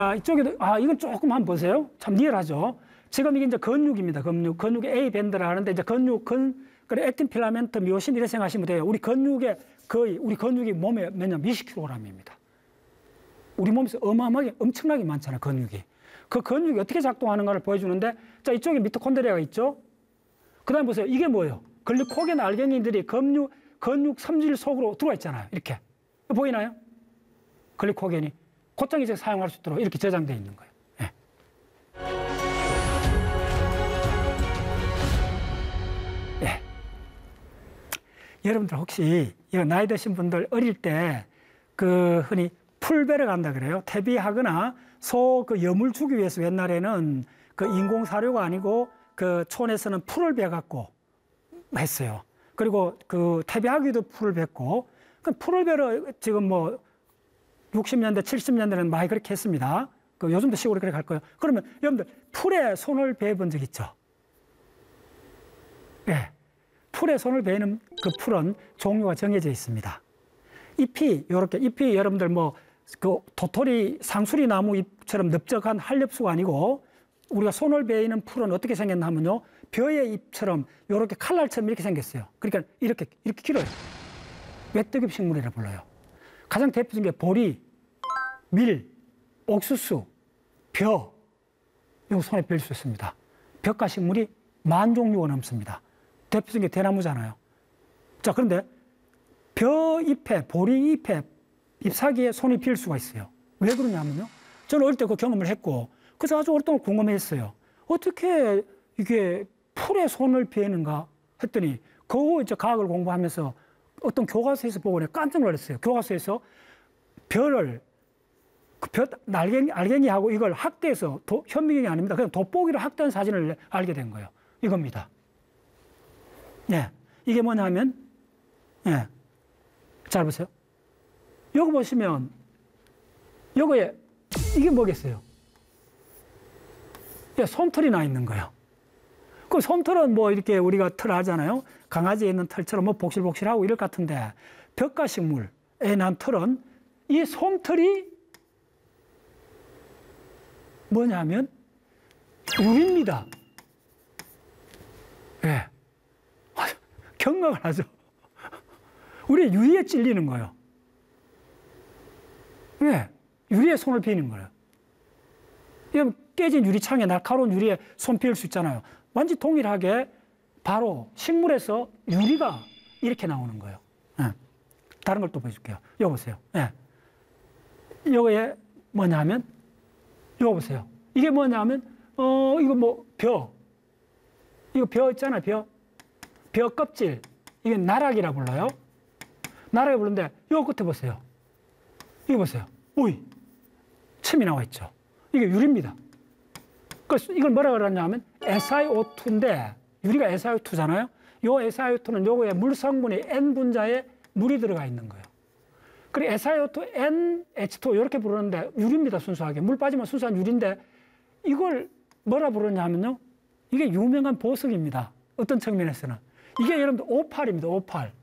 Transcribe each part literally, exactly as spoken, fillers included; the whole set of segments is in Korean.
아, 이쪽에도, 아, 이건 조금 한번 보세요. 참 리얼하죠. 지금 이게 이제 근육입니다. 근육. 근육의 A 밴드라 하는데, 이제 근육, 근, 그래, 액틴 필라멘트 미오신 이렇게 생각하시면 돼요. 우리 근육의 거의, 우리 근육이 몸에 몇냐, 몇십 킬로그램입니다. 우리 몸에서 어마어마하게, 엄청나게 많잖아요, 근육이. 그 근육이 어떻게 작동하는가를 보여주는데, 자, 이쪽에 미토콘드리아가 있죠. 그 다음에 보세요. 이게 뭐예요? 글리코겐 알갱인들이 근육, 근육 섬질 속으로 들어와 있잖아요. 이렇게. 보이나요? 글리코겐이. 곧장 이제 사용할 수 있도록 이렇게 저장되어 있는 거예요. 예. 예. 여러분들 혹시 이거 나이 드신 분들 어릴 때 그 흔히 풀베러 간다 그래요. 퇴비하거나 소 그 염을 주기 위해서 옛날에는 그 인공 사료가 아니고 그 촌에서는 풀을 베 갖고 했어요. 그리고 그 퇴비하기도 풀을 뱉고 그 풀을 베러 지금 뭐 육십 년대, 칠십 년대는 많이 그렇게 했습니다. 그 요즘도 시골에 그렇게 할 거예요. 그러면 여러분들 풀에 손을 베본 적 있죠? 예. 풀에 손을 베는 그 풀은 종류가 정해져 있습니다. 잎이 요렇게 잎이 여러분들 뭐 그 도토리 상수리 나무 잎처럼 넓적한 한렵수가 아니고 우리가 손을 베이는 풀은 어떻게 생겼나 하면요. 벼의 잎처럼 요렇게 칼날처럼 이렇게 생겼어요. 그러니까 이렇게 이렇게 길어요. 외떡잎 식물이라 불러요. 가장 대표적인 게 보리, 밀, 옥수수, 벼. 이거 손에 벨 수 있습니다. 벼가 식물이 만 종류가 넘습니다. 대표적인 게 대나무잖아요. 자, 그런데 벼 잎에, 보리 잎에, 잎사귀에 손이 빌 수가 있어요. 왜 그러냐면요. 저는 어릴 때 그 경험을 했고, 그래서 아주 오랫동안 궁금했어요. 어떻게 이게 풀에 손을 베는가 했더니, 그 이제 과학을 공부하면서 어떤 교과서에서 보고 깜짝 놀랐어요. 교과서에서 벼를, 그 벼, 날갱이, 알갱이하고 이걸 학대해서, 도, 현미경이 아닙니다. 그냥 돋보기로 학대한 사진을 알게 된 거예요. 이겁니다. 예. 이게 뭐냐 하면, 예. 잘 보세요. 여기 보시면, 여기에, 이게 뭐겠어요? 예, 솜털이 나 있는 거예요. 그 솜털은 뭐 이렇게 우리가 털 하잖아요. 강아지에 있는 털처럼 뭐 복실복실하고 이럴 것 같은데, 벽가식물에 난 털은 이 솜털이 뭐냐면 유리입니다. 예. 경각을 하죠. 우리 유리에 찔리는 거예요. 왜? 유리에 손을 비는 거예요. 이건 깨진 유리창에 날카로운 유리에 손 비울 수 있잖아요. 완전 동일하게 바로 식물에서 유리가 이렇게 나오는 거예요. 예. 다른 걸 또 보여줄게요. 이거 보세요. 예. 이거에 뭐냐면, 이거 보세요. 이게 뭐냐면, 어, 이거 뭐, 벼. 이거 벼 있잖아요, 벼. 벼 껍질. 이게 나락이라 불러요. 나락이 부르는데, 이거 끝에 보세요. 이거 보세요. 오이. 침이 나와 있죠. 이게 유리입니다. 그래서 이걸 뭐라 그러냐 하면 에스아이오투인데, 유리가 에스아이오투잖아요. 요 에스아이오투는 요거에 물 성분이 N 분자에 물이 들어가 있는 거예요. 그리고 에스아이오투, 엔 에이치 투 이렇게 부르는데 유리입니다, 순수하게. 물 빠지면 순수한 유리인데 이걸 뭐라 부르냐 하면요. 이게 유명한 보석입니다. 어떤 측면에서는. 이게 여러분들 오팔입니다, 오팔.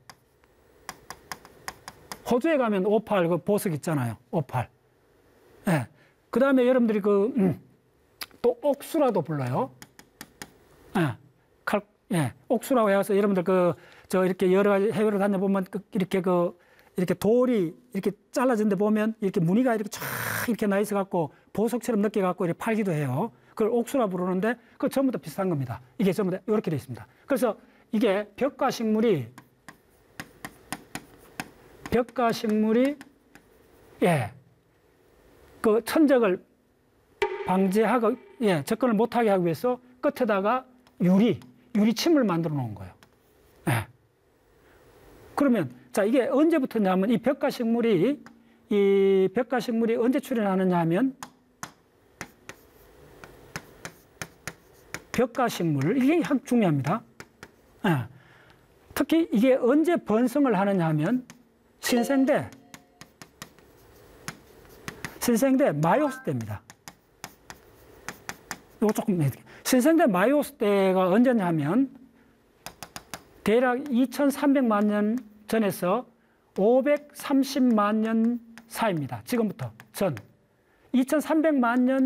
호주에 가면 오팔 그 보석 있잖아요. 오팔. 예. 그 다음에 여러분들이 그, 음, 또 옥수라도 불러요. 예. 칼, 예. 옥수라고 해서 여러분들 그, 저 이렇게 여러 가지 해외로 다녀보면 그 이렇게 그, 이렇게 돌이 이렇게 잘라진 데 보면 이렇게 무늬가 이렇게 쫙 이렇게 나 있어갖고 보석처럼 느껴갖고 이렇게 팔기도 해요. 그걸 옥수라 부르는데 그거 전부 다 비슷한 겁니다. 이게 전부 다 이렇게 돼 있습니다. 그래서 이게 벽가 식물이 벽가 식물이 예, 그 천적을 방지하고 예, 접근을 못하게 하기 위해서 끝에다가 유리, 유리침을 만들어 놓은 거예요. 예. 그러면 자 이게 언제부터냐면 이 벽가 식물이 이 벽가 식물이 언제 출현하느냐 하면 벽가 식물 이게 참 중요합니다. 예. 특히 이게 언제 번성을 하느냐 하면 신생대, 신생대 마이오스 때입니다. 이거 조금 신생대 마이오스 때가 언제냐 하면 대략 이천삼백만 년 전에서 오백삼십만 년 사이입니다. 지금부터 전. 이천삼백만 년